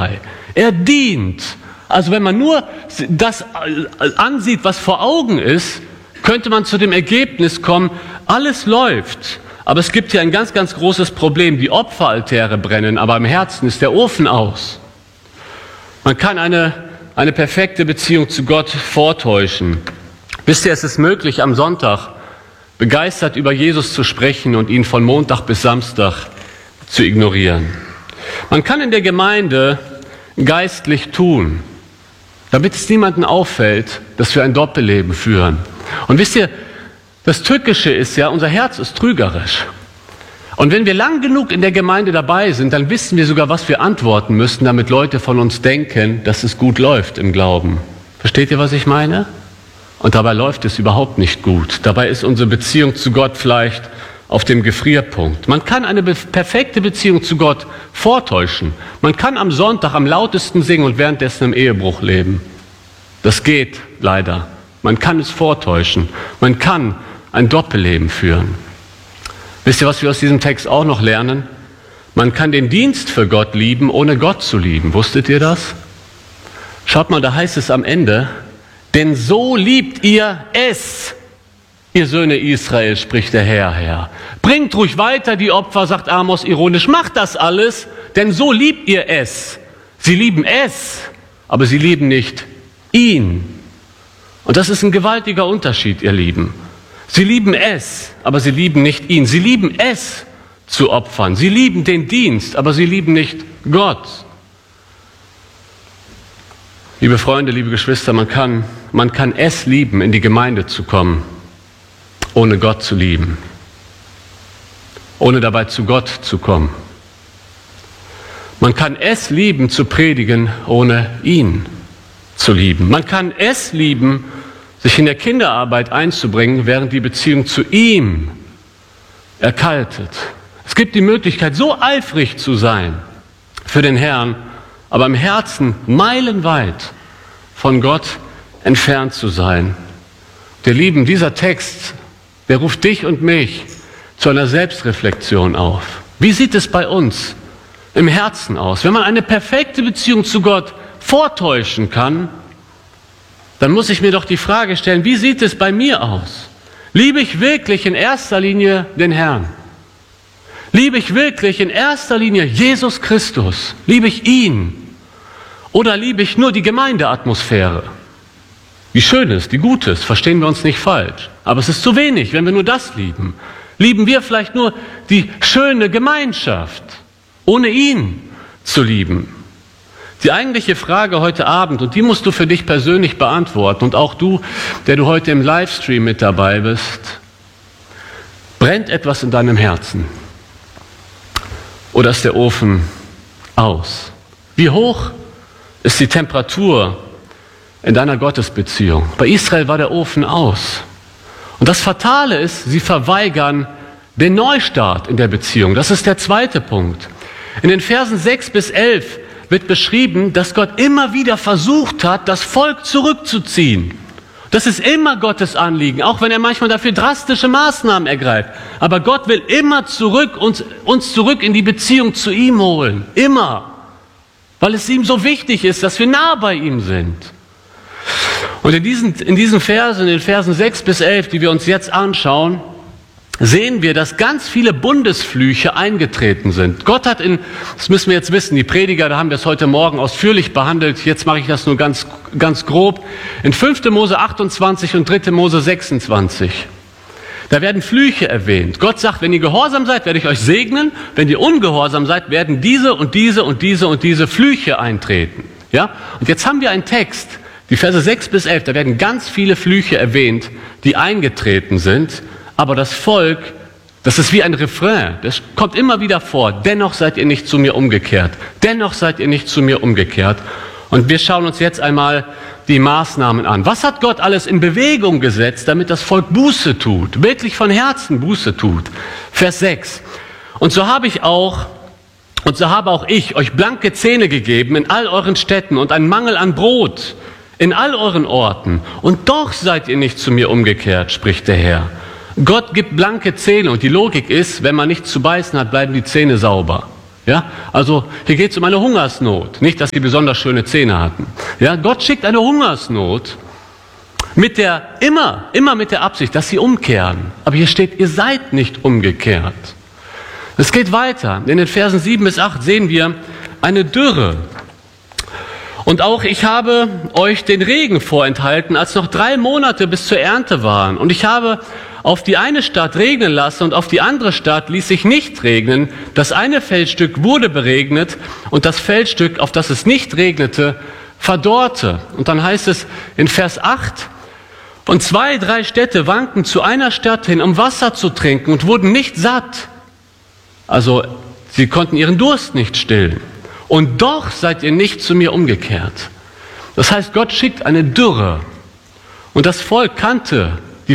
dabei. Er dient. Also wenn man nur das ansieht, was vor Augen ist, könnte man zu dem Ergebnis kommen, alles läuft. Aber es gibt hier ein ganz, ganz großes Problem. Die Opferaltäre brennen, aber im Herzen ist der Ofen aus. Man kann eine perfekte Beziehung zu Gott vortäuschen. Wisst ihr, es ist möglich, am Sonntag begeistert über Jesus zu sprechen und ihn von Montag bis Samstag zu ignorieren. Man kann in der Gemeinde geistlich tun, damit es niemandem auffällt, dass wir ein Doppelleben führen. Und wisst ihr, das Tückische ist ja, unser Herz ist trügerisch. Und wenn wir lang genug in der Gemeinde dabei sind, dann wissen wir sogar, was wir antworten müssen, damit Leute von uns denken, dass es gut läuft im Glauben. Versteht ihr, was ich meine? Und dabei läuft es überhaupt nicht gut. Dabei ist unsere Beziehung zu Gott vielleicht auf dem Gefrierpunkt. Man kann eine perfekte Beziehung zu Gott vortäuschen. Man kann am Sonntag am lautesten singen und währenddessen im Ehebruch leben. Das geht leider. Man kann es vortäuschen. Man kann ein Doppelleben führen. Wisst ihr, was wir aus diesem Text auch noch lernen? Man kann den Dienst für Gott lieben, ohne Gott zu lieben. Wusstet ihr das? Schaut mal, da heißt es am Ende, denn so liebt ihr es, ihr Söhne Israel, spricht der Herr. Bringt ruhig weiter die Opfer, sagt Amos ironisch, macht das alles, denn so liebt ihr es. Sie lieben es, aber sie lieben nicht ihn. Und das ist ein gewaltiger Unterschied, ihr Lieben. Sie lieben es, aber sie lieben nicht ihn. Sie lieben es zu opfern. Sie lieben den Dienst, aber sie lieben nicht Gott. Liebe Freunde, liebe Geschwister, man kann es lieben, in die Gemeinde zu kommen, ohne Gott zu lieben, ohne dabei zu Gott zu kommen. Man kann es lieben, zu predigen, ohne ihn zu lieben. Man kann es lieben, sich in der Kinderarbeit einzubringen, während die Beziehung zu ihm erkaltet. Es gibt die Möglichkeit, so eifrig zu sein für den Herrn, aber im Herzen meilenweit von Gott entfernt zu sein. Ihr Lieben, dieser Text, der ruft dich und mich zu einer Selbstreflexion auf. Wie sieht es bei uns im Herzen aus? Wenn man eine perfekte Beziehung zu Gott vortäuschen kann, dann muss ich mir doch die Frage stellen, wie sieht es bei mir aus? Liebe ich wirklich in erster Linie den Herrn? Liebe ich wirklich in erster Linie Jesus Christus? Liebe ich ihn? Oder liebe ich nur die Gemeindeatmosphäre? Die schön ist, die gut ist, verstehen wir uns nicht falsch. Aber es ist zu wenig, wenn wir nur das lieben. Lieben wir vielleicht nur die schöne Gemeinschaft, ohne ihn zu lieben? Die eigentliche Frage heute Abend, und die musst du für dich persönlich beantworten, und auch du, der du heute im Livestream mit dabei bist, brennt etwas in deinem Herzen? Oder ist der Ofen aus? Wie hoch ist die Temperatur in deiner Gottesbeziehung? Bei Israel war der Ofen aus. Und das Fatale ist, sie verweigern den Neustart in der Beziehung. Das ist der zweite Punkt. In den Versen 6 bis 11 wird beschrieben, dass Gott immer wieder versucht hat, das Volk zurückzuziehen. Das ist immer Gottes Anliegen, auch wenn er manchmal dafür drastische Maßnahmen ergreift. Aber Gott will immer uns zurück in die Beziehung zu ihm holen. Immer. Weil es ihm so wichtig ist, dass wir nah bei ihm sind. Und in diesen Versen, in den Versen 6 bis 11, die wir uns jetzt anschauen, sehen wir, dass ganz viele Bundesflüche eingetreten sind. Gott hat das müssen wir jetzt wissen, die Prediger, da haben wir es heute Morgen ausführlich behandelt, jetzt mache ich das nur ganz grob, in 5. Mose 28 und 3. Mose 26. Da werden Flüche erwähnt. Gott sagt, wenn ihr gehorsam seid, werde ich euch segnen, wenn ihr ungehorsam seid, werden diese und diese und diese und diese Flüche eintreten. Ja? Und jetzt haben wir einen Text, die Verse 6 bis 11, da werden ganz viele Flüche erwähnt, die eingetreten sind. Aber das Volk, das ist wie ein Refrain, das kommt immer wieder vor. Dennoch seid ihr nicht zu mir umgekehrt. Dennoch seid ihr nicht zu mir umgekehrt. Und wir schauen uns jetzt einmal die Maßnahmen an. Was hat Gott alles in Bewegung gesetzt, damit das Volk Buße tut, wirklich von Herzen Buße tut? Vers 6. Und so habe auch ich euch blanke Zähne gegeben in all euren Städten und einen Mangel an Brot in all euren Orten. Und doch seid ihr nicht zu mir umgekehrt, spricht der Herr. Gott gibt blanke Zähne und die Logik ist, wenn man nichts zu beißen hat, bleiben die Zähne sauber. Ja, also hier geht es um eine Hungersnot, nicht, dass sie besonders schöne Zähne hatten. Ja, Gott schickt eine Hungersnot immer mit der Absicht, dass sie umkehren. Aber hier steht, ihr seid nicht umgekehrt. Es geht weiter. In den Versen 7 bis 8 sehen wir eine Dürre. Und auch ich habe euch den Regen vorenthalten, als noch 3 Monate bis zur Ernte waren. Und ich habe auf die eine Stadt regnen lassen und auf die andere Stadt ließ sich nicht regnen. Das eine Feldstück wurde beregnet und das Feldstück, auf das es nicht regnete, verdorrte. Und dann heißt es in Vers 8, und 2, 3 Städte wankten zu einer Stadt hin, um Wasser zu trinken und wurden nicht satt. Also sie konnten ihren Durst nicht stillen. Und doch seid ihr nicht zu mir umgekehrt. Das heißt, Gott schickt eine Dürre. Und das Volk kannten die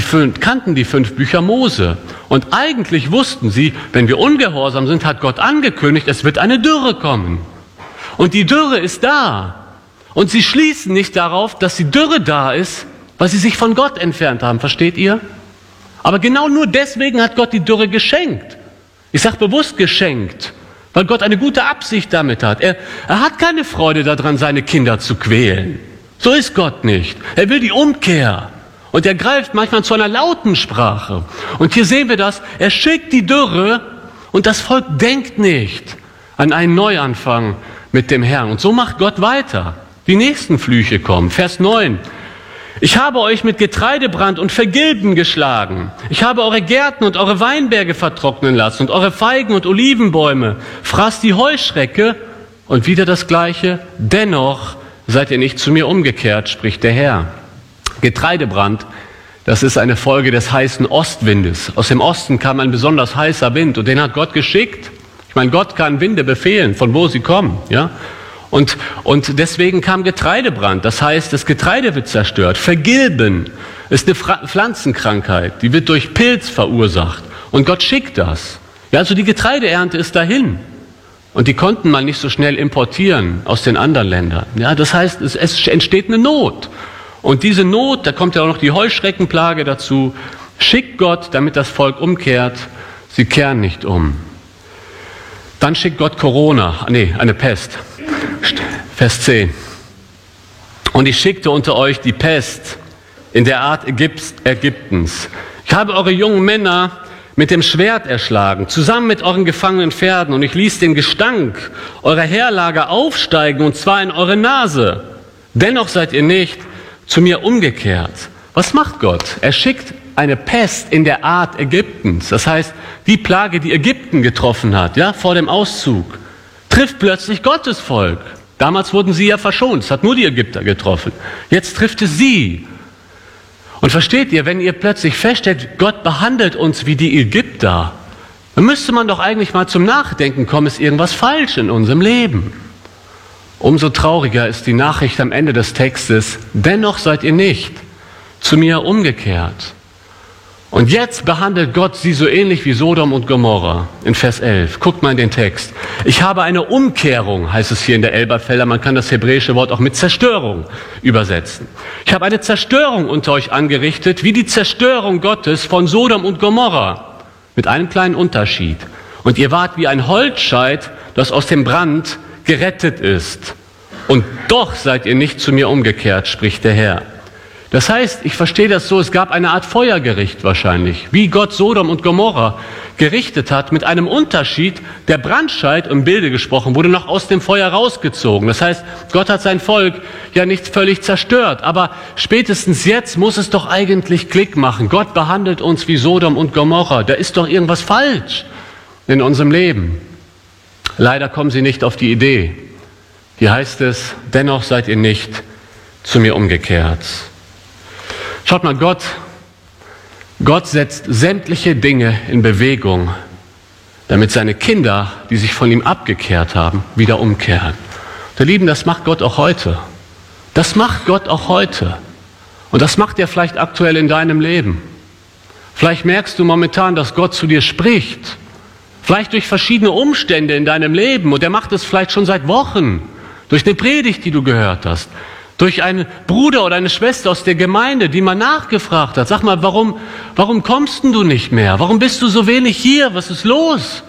5 Bücher Mose. Und eigentlich wussten sie, wenn wir ungehorsam sind, hat Gott angekündigt, es wird eine Dürre kommen. Und die Dürre ist da. Und sie schließen nicht darauf, dass die Dürre da ist, weil sie sich von Gott entfernt haben. Versteht ihr? Aber genau nur deswegen hat Gott die Dürre geschenkt. Ich sage bewusst geschenkt, weil Gott eine gute Absicht damit hat. Er hat keine Freude daran, seine Kinder zu quälen. So ist Gott nicht. Er will die Umkehr. Und er greift manchmal zu einer lauten Sprache. Und hier sehen wir das. Er schickt die Dürre und das Volk denkt nicht an einen Neuanfang mit dem Herrn. Und so macht Gott weiter. Die nächsten Flüche kommen. Vers 9. Ich habe euch mit Getreidebrand und Vergilben geschlagen. Ich habe eure Gärten und eure Weinberge vertrocknen lassen und eure Feigen und Olivenbäume fraß die Heuschrecke. Und wieder das Gleiche. Dennoch seid ihr nicht zu mir umgekehrt, spricht der Herr. Getreidebrand, das ist eine Folge des heißen Ostwindes. Aus dem Osten kam ein besonders heißer Wind und den hat Gott geschickt. Ich meine, Gott kann Winde befehlen, von wo sie kommen, ja. Und deswegen kam Getreidebrand. Das heißt, das Getreide wird zerstört. Vergilben ist eine Pflanzenkrankheit, die wird durch Pilz verursacht. Und Gott schickt das. Ja, also die Getreideernte ist dahin. Und die konnten man nicht so schnell importieren aus den anderen Ländern. Ja, das heißt, es entsteht eine Not. Und diese Not, da kommt ja auch noch die Heuschreckenplage dazu, schickt Gott, damit das Volk umkehrt. Sie kehren nicht um. Dann schickt Gott eine Pest. Vers 10. Und ich schickte unter euch die Pest in der Art Ägyptens. Ich habe eure jungen Männer mit dem Schwert erschlagen, zusammen mit euren gefangenen Pferden. Und ich ließ den Gestank eurer Heerlager aufsteigen, und zwar in eure Nase. Dennoch seid ihr nicht zu mir umgekehrt. Was macht Gott? Er schickt eine Pest in der Art Ägyptens. Das heißt, die Plage, die Ägypten getroffen hat, ja, vor dem Auszug, trifft plötzlich Gottes Volk. Damals wurden sie ja verschont, es hat nur die Ägypter getroffen. Jetzt trifft es sie. Und versteht ihr, wenn ihr plötzlich feststellt, Gott behandelt uns wie die Ägypter, dann müsste man doch eigentlich mal zum Nachdenken kommen, ist irgendwas falsch in unserem Leben. Umso trauriger ist die Nachricht am Ende des Textes, dennoch seid ihr nicht zu mir umgekehrt. Und jetzt behandelt Gott sie so ähnlich wie Sodom und Gomorra in Vers 11. Guckt mal in den Text. Ich habe eine Umkehrung, heißt es hier in der Elberfelder, man kann das hebräische Wort auch mit Zerstörung übersetzen. Ich habe eine Zerstörung unter euch angerichtet, wie die Zerstörung Gottes von Sodom und Gomorra, mit einem kleinen Unterschied. Und ihr wart wie ein Holzscheit, das aus dem Brand gerettet ist. Und doch seid ihr nicht zu mir umgekehrt, spricht der Herr. Das heißt, ich verstehe das so, es gab eine Art Feuergericht wahrscheinlich, wie Gott Sodom und Gomorra gerichtet hat, mit einem Unterschied, der Brandscheit, im Bilde gesprochen, wurde noch aus dem Feuer rausgezogen. Das heißt, Gott hat sein Volk ja nicht völlig zerstört, aber spätestens jetzt muss es doch eigentlich Klick machen. Gott behandelt uns wie Sodom und Gomorra, da ist doch irgendwas falsch in unserem Leben. Leider kommen sie nicht auf die Idee. Hier heißt es, dennoch seid ihr nicht zu mir umgekehrt. Schaut mal, Gott setzt sämtliche Dinge in Bewegung, damit seine Kinder, die sich von ihm abgekehrt haben, wieder umkehren. Und ihr Lieben, das macht Gott auch heute. Das macht Gott auch heute. Und das macht er vielleicht aktuell in deinem Leben. Vielleicht merkst du momentan, dass Gott zu dir spricht. Vielleicht durch verschiedene Umstände in deinem Leben. Und er macht es vielleicht schon seit Wochen. Durch eine Predigt, die du gehört hast. Durch einen Bruder oder eine Schwester aus der Gemeinde, die mal nachgefragt hat. Sag mal, warum kommst denn du nicht mehr? Warum bist du so wenig hier? Was ist los?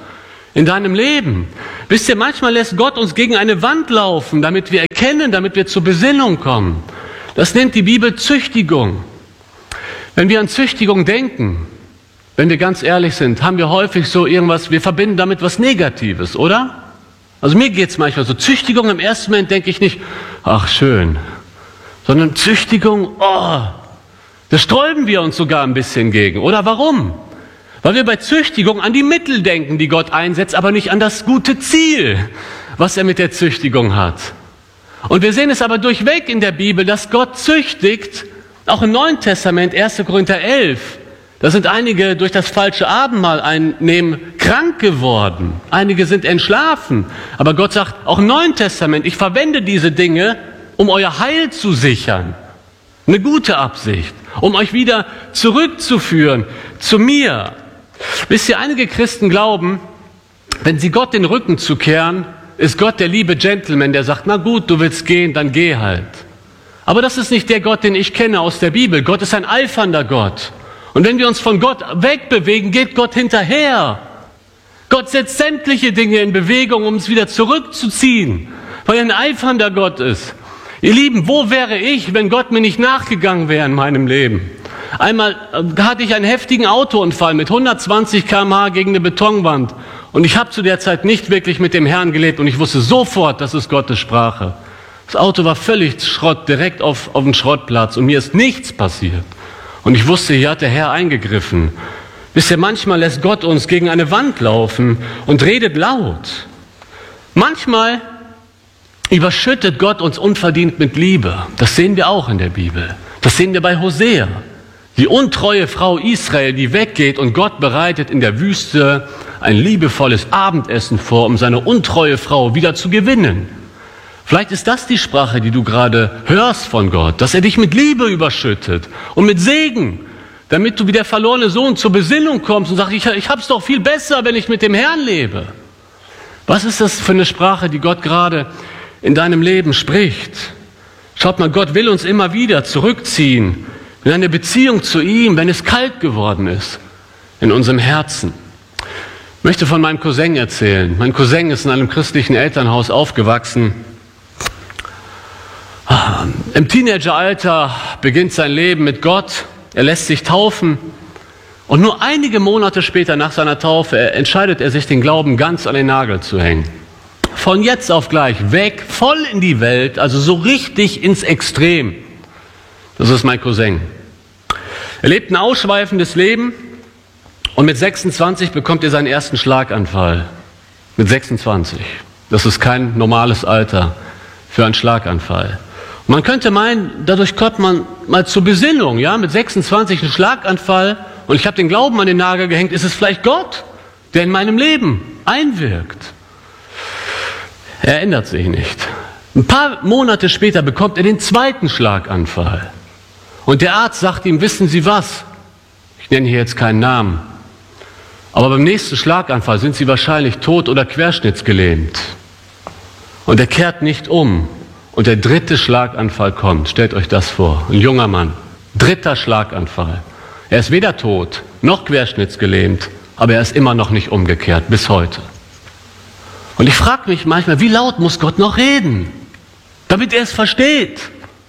in deinem Leben. Wisst ihr, manchmal lässt Gott uns gegen eine Wand laufen, damit wir erkennen, damit wir zur Besinnung kommen. Das nennt die Bibel Züchtigung. Wenn wir an Züchtigung denken, wenn wir ganz ehrlich sind, haben wir häufig so irgendwas, wir verbinden damit was Negatives, oder? Also mir geht es manchmal so, Züchtigung im ersten Moment denke ich nicht, ach schön, sondern Züchtigung, oh, da sträuben wir uns sogar ein bisschen gegen. Oder warum? Weil wir bei Züchtigung an die Mittel denken, die Gott einsetzt, aber nicht an das gute Ziel, was er mit der Züchtigung hat. Und wir sehen es aber durchweg in der Bibel, dass Gott züchtigt, auch im Neuen Testament, 1. Korinther 11, da sind einige durch das falsche Abendmahl einnehmen krank geworden. Einige sind entschlafen. Aber Gott sagt, auch im Neuen Testament, ich verwende diese Dinge, um euer Heil zu sichern. Eine gute Absicht, um euch wieder zurückzuführen zu mir. Wisst ihr, einige Christen glauben, wenn sie Gott den Rücken zukehren, ist Gott der liebe Gentleman, der sagt, na gut, du willst gehen, dann geh halt. Aber das ist nicht der Gott, den ich kenne aus der Bibel. Gott ist ein eifernder Gott. Und wenn wir uns von Gott wegbewegen, geht Gott hinterher. Gott setzt sämtliche Dinge in Bewegung, um uns wieder zurückzuziehen, weil er ein eifernder Gott ist. Ihr Lieben, wo wäre ich, wenn Gott mir nicht nachgegangen wäre in meinem Leben? Einmal hatte ich einen heftigen Autounfall mit 120 km/h gegen eine Betonwand. Und ich habe zu der Zeit nicht wirklich mit dem Herrn gelebt und ich wusste sofort, das ist Gottes Sprache. Das Auto war völlig Schrott, direkt auf den Schrottplatz und mir ist nichts passiert. Und ich wusste, hier hat der Herr eingegriffen. Wisst ihr, manchmal lässt Gott uns gegen eine Wand laufen und redet laut. Manchmal überschüttet Gott uns unverdient mit Liebe. Das sehen wir auch in der Bibel. Das sehen wir bei Hosea. Die untreue Frau Israel, die weggeht und Gott bereitet in der Wüste ein liebevolles Abendessen vor, um seine untreue Frau wieder zu gewinnen. Vielleicht ist das die Sprache, die du gerade hörst von Gott, dass er dich mit Liebe überschüttet und mit Segen, damit du wie der verlorene Sohn zur Besinnung kommst und sagst, ich hab's doch viel besser, wenn ich mit dem Herrn lebe. Was ist das für eine Sprache, die Gott gerade in deinem Leben spricht? Schaut mal, Gott will uns immer wieder zurückziehen in eine Beziehung zu ihm, wenn es kalt geworden ist in unserem Herzen. Ich möchte von meinem Cousin erzählen. Mein Cousin ist in einem christlichen Elternhaus aufgewachsen. Im Teenageralter beginnt sein Leben mit Gott. Er lässt sich taufen. Und nur einige Monate später nach seiner Taufe entscheidet er sich, den Glauben ganz an den Nagel zu hängen. Von jetzt auf gleich weg, voll in die Welt, also so richtig ins Extrem. Das ist mein Cousin. Er lebt ein ausschweifendes Leben und mit 26 bekommt er seinen ersten Schlaganfall. Mit 26. Das ist kein normales Alter für einen Schlaganfall. Und man könnte meinen, dadurch kommt man mal zur Besinnung. Ja? Mit 26 ein Schlaganfall und ich habe den Glauben an den Nagel gehängt. Ist es vielleicht Gott, der in meinem Leben einwirkt? Er ändert sich nicht. Ein paar Monate später bekommt er den zweiten Schlaganfall. Und der Arzt sagt ihm, wissen Sie was? Ich nenne hier jetzt keinen Namen. Aber beim nächsten Schlaganfall sind Sie wahrscheinlich tot oder querschnittsgelähmt. Und er kehrt nicht um. Und der dritte Schlaganfall kommt. Stellt euch das vor. Ein junger Mann. Dritter Schlaganfall. Er ist weder tot noch querschnittsgelähmt. Aber er ist immer noch nicht umgekehrt. Bis heute. Und ich frage mich manchmal, wie laut muss Gott noch reden, damit er es versteht?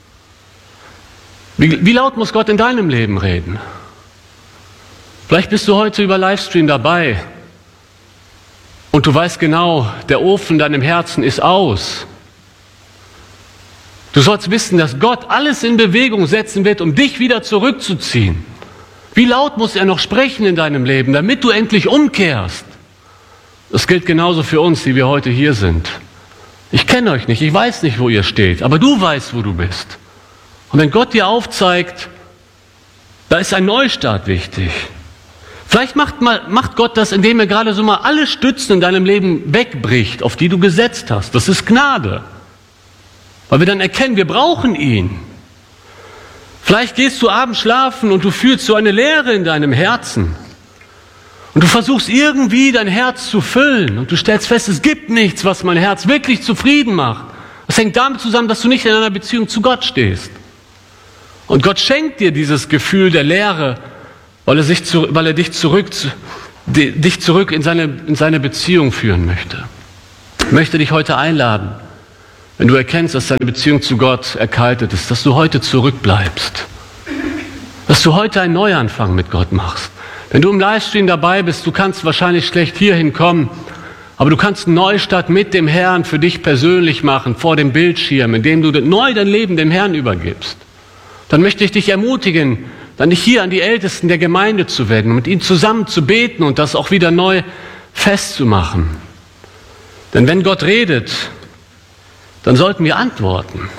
Wie laut muss Gott in deinem Leben reden? Vielleicht bist du heute über Livestream dabei und du weißt genau, der Ofen in deinem Herzen ist aus. Du sollst wissen, dass Gott alles in Bewegung setzen wird, um dich wieder zurückzuziehen. Wie laut muss er noch sprechen in deinem Leben, damit du endlich umkehrst? Das gilt genauso für uns, die wir heute hier sind. Ich kenne euch nicht, ich weiß nicht, wo ihr steht, aber du weißt, wo du bist. Und wenn Gott dir aufzeigt, da ist ein Neustart wichtig. Vielleicht macht Gott das, indem er gerade so mal alle Stützen in deinem Leben wegbricht, auf die du gesetzt hast. Das ist Gnade. Weil wir dann erkennen, wir brauchen ihn. Vielleicht gehst du abends schlafen und du fühlst so eine Leere in deinem Herzen. Und du versuchst irgendwie dein Herz zu füllen. Und du stellst fest, es gibt nichts, was mein Herz wirklich zufrieden macht. Das hängt damit zusammen, dass du nicht in einer Beziehung zu Gott stehst. Und Gott schenkt dir dieses Gefühl der Leere, weil er dich dich zurück in seine Beziehung führen möchte. Ich möchte dich heute einladen, wenn du erkennst, dass deine Beziehung zu Gott erkaltet ist, dass du heute zurückbleibst. Dass du heute einen Neuanfang mit Gott machst. Wenn du im Livestream dabei bist, du kannst wahrscheinlich schlecht hierhin kommen, aber du kannst einen Neustart mit dem Herrn für dich persönlich machen, vor dem Bildschirm, indem du neu dein Leben dem Herrn übergibst. Dann möchte ich dich ermutigen, dann nicht hier an die Ältesten der Gemeinde zu wenden, mit ihnen zusammen zu beten und das auch wieder neu festzumachen. Denn wenn Gott redet, dann sollten wir antworten.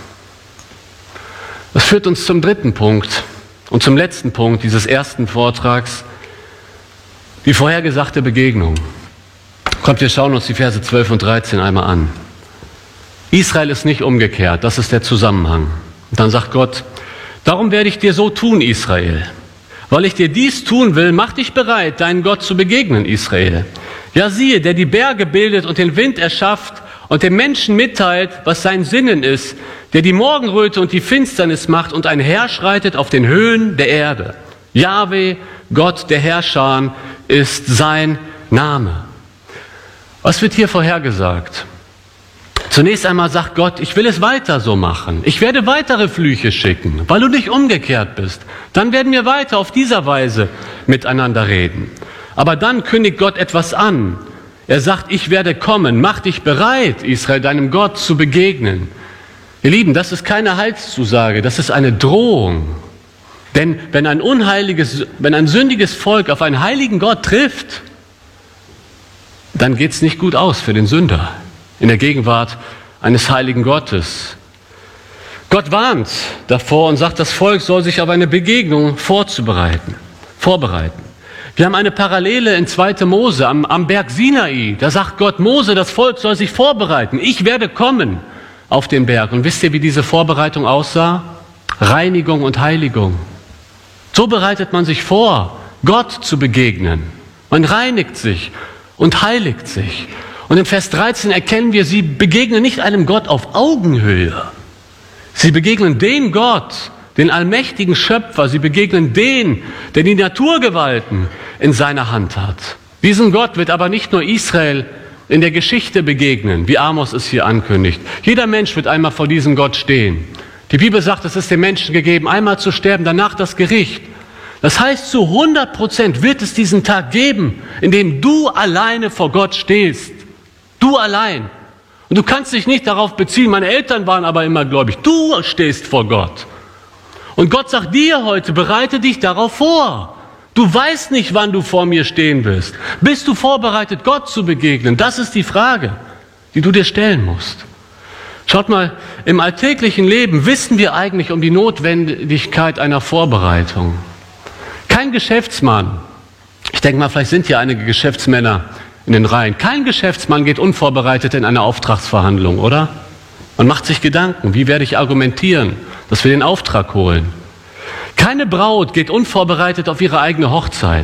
Das führt uns zum dritten Punkt und zum letzten Punkt dieses ersten Vortrags, die vorhergesagte Begegnung. Kommt, wir schauen uns die Verse 12 und 13 einmal an. Israel ist nicht umgekehrt, das ist der Zusammenhang. Und dann sagt Gott, darum werde ich dir so tun, Israel. Weil ich dir dies tun will, mach dich bereit, deinen Gott zu begegnen, Israel. Ja, siehe, der die Berge bildet und den Wind erschafft und dem Menschen mitteilt, was sein Sinnen ist, der die Morgenröte und die Finsternis macht und einherschreitet auf den Höhen der Erde. Jahwe, Gott der Herrscher, ist sein Name. Was wird hier vorhergesagt? Zunächst einmal sagt Gott, ich will es weiter so machen. Ich werde weitere Flüche schicken, weil du nicht umgekehrt bist. Dann werden wir weiter auf dieser Weise miteinander reden. Aber dann kündigt Gott etwas an. Er sagt, ich werde kommen, mach dich bereit, Israel, deinem Gott zu begegnen. Ihr Lieben, das ist keine Heilszusage, das ist eine Drohung. Denn wenn ein sündiges Volk auf einen heiligen Gott trifft, dann geht es nicht gut aus für den Sünder in der Gegenwart eines heiligen Gottes. Gott warnt davor und sagt, das Volk soll sich auf eine Begegnung vorbereiten. Wir haben eine Parallele in 2. Mose am Berg Sinai. Da sagt Gott, Mose, das Volk soll sich vorbereiten. Ich werde kommen auf den Berg. Und wisst ihr, wie diese Vorbereitung aussah? Reinigung und Heiligung. So bereitet man sich vor, Gott zu begegnen. Man reinigt sich und heiligt sich. Und im Vers 13 erkennen wir, sie begegnen nicht einem Gott auf Augenhöhe. Sie begegnen dem Gott, den allmächtigen Schöpfer. Sie begegnen den, der die Naturgewalten in seiner Hand hat. Diesem Gott wird aber nicht nur Israel in der Geschichte begegnen, wie Amos es hier ankündigt. Jeder Mensch wird einmal vor diesem Gott stehen. Die Bibel sagt, es ist den Menschen gegeben, einmal zu sterben, danach das Gericht. Das heißt, zu 100% wird es diesen Tag geben, in dem du alleine vor Gott stehst. Du allein. Und du kannst dich nicht darauf beziehen, meine Eltern waren aber immer gläubig. Du stehst vor Gott. Und Gott sagt dir heute, bereite dich darauf vor. Du weißt nicht, wann du vor mir stehen wirst. Bist du vorbereitet, Gott zu begegnen? Das ist die Frage, die du dir stellen musst. Schaut mal, im alltäglichen Leben wissen wir eigentlich um die Notwendigkeit einer Vorbereitung. Kein Geschäftsmann, ich denke mal, vielleicht sind hier einige Geschäftsmänner in den Reihen, kein Geschäftsmann geht unvorbereitet in eine Auftragsverhandlung, oder? Man macht sich Gedanken, wie werde ich argumentieren, dass wir den Auftrag holen. Keine Braut geht unvorbereitet auf ihre eigene Hochzeit.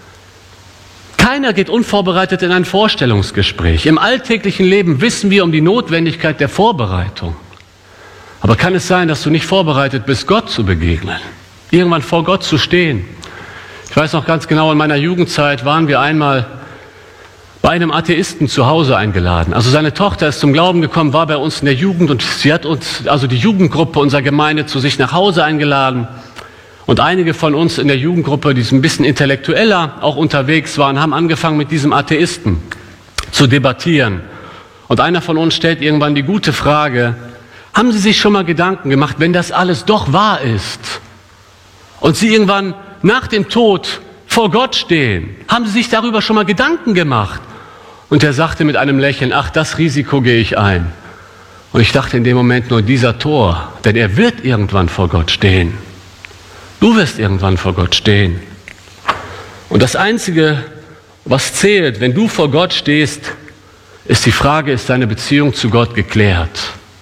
Keiner geht unvorbereitet in ein Vorstellungsgespräch. Im alltäglichen Leben wissen wir um die Notwendigkeit der Vorbereitung. Aber kann es sein, dass du nicht vorbereitet bist, Gott zu begegnen? Irgendwann vor Gott zu stehen? Ich weiß noch ganz genau, in meiner Jugendzeit waren wir einmal bei einem Atheisten zu Hause eingeladen. Also seine Tochter ist zum Glauben gekommen, war bei uns in der Jugend und sie hat uns, also die Jugendgruppe unserer Gemeinde, zu sich nach Hause eingeladen. Und einige von uns in der Jugendgruppe, die ein bisschen intellektueller auch unterwegs waren, haben angefangen mit diesem Atheisten zu debattieren. Und einer von uns stellt irgendwann die gute Frage, haben Sie sich schon mal Gedanken gemacht, wenn das alles doch wahr ist und Sie irgendwann nach dem Tod vor Gott stehen, haben Sie sich darüber schon mal Gedanken gemacht? Und er sagte mit einem Lächeln, ach, das Risiko gehe ich ein. Und ich dachte in dem Moment nur, dieser Tor, denn er wird irgendwann vor Gott stehen. Du wirst irgendwann vor Gott stehen. Und das Einzige, was zählt, wenn du vor Gott stehst, ist die Frage, ist deine Beziehung zu Gott geklärt?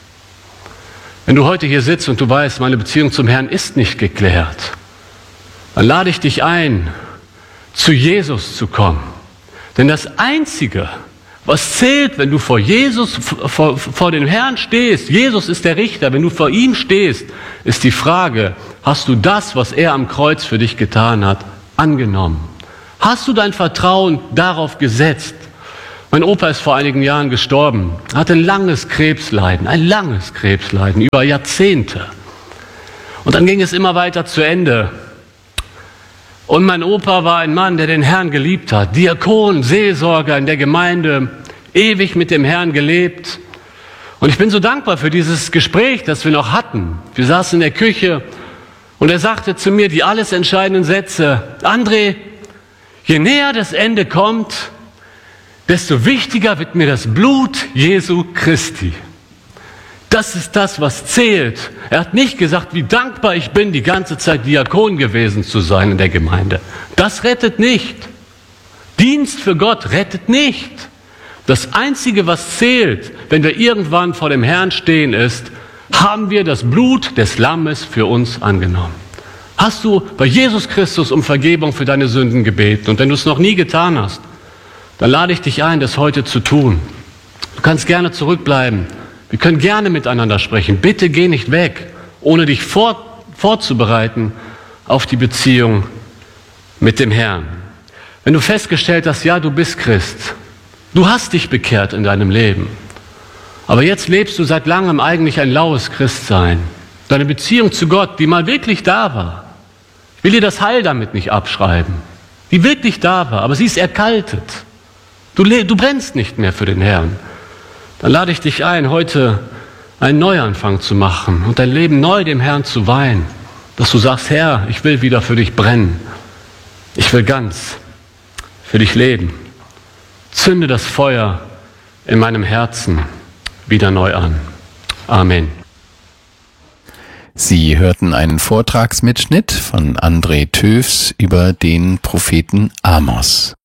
Wenn du heute hier sitzt und du weißt, meine Beziehung zum Herrn ist nicht geklärt, dann lade ich dich ein, zu Jesus zu kommen. Denn das Einzige, was zählt, wenn du vor Jesus, vor dem Herrn stehst, Jesus ist der Richter, wenn du vor ihm stehst, ist die Frage, hast du das, was er am Kreuz für dich getan hat, angenommen? Hast du dein Vertrauen darauf gesetzt? Mein Opa ist vor einigen Jahren gestorben, hatte ein langes Krebsleiden über Jahrzehnte. Und dann ging es immer weiter zu Ende. Und mein Opa war ein Mann, der den Herrn geliebt hat, Diakon, Seelsorger in der Gemeinde, ewig mit dem Herrn gelebt. Und ich bin so dankbar für dieses Gespräch, das wir noch hatten. Wir saßen in der Küche und er sagte zu mir die alles entscheidenden Sätze: André, je näher das Ende kommt, desto wichtiger wird mir das Blut Jesu Christi. Das ist das, was zählt. Er hat nicht gesagt, wie dankbar ich bin, die ganze Zeit Diakon gewesen zu sein in der Gemeinde. Das rettet nicht. Dienst für Gott rettet nicht. Das Einzige, was zählt, wenn wir irgendwann vor dem Herrn stehen, ist, haben wir das Blut des Lammes für uns angenommen. Hast du bei Jesus Christus um Vergebung für deine Sünden gebeten? Und wenn du es noch nie getan hast, dann lade ich dich ein, das heute zu tun. Du kannst gerne zurückbleiben. Wir können gerne miteinander sprechen. Bitte geh nicht weg, ohne dich vorzubereiten auf die Beziehung mit dem Herrn. Wenn du festgestellt hast, ja, du bist Christ, du hast dich bekehrt in deinem Leben, aber jetzt lebst du seit langem eigentlich ein laues Christsein. Deine Beziehung zu Gott, die mal wirklich da war. Ich will dir das Heil damit nicht abschreiben. Die wirklich da war, aber sie ist erkaltet. Du brennst nicht mehr für den Herrn. Dann lade ich dich ein, heute einen Neuanfang zu machen und dein Leben neu dem Herrn zu weihen. Dass du sagst, Herr, ich will wieder für dich brennen. Ich will ganz für dich leben. Zünde das Feuer in meinem Herzen wieder neu an. Amen. Sie hörten einen Vortragsmitschnitt von André Thöfs über den Propheten Amos.